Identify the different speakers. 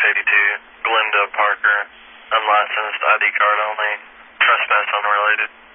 Speaker 1: Glenda Parker, unlicensed, ID card only, trespass unrelated.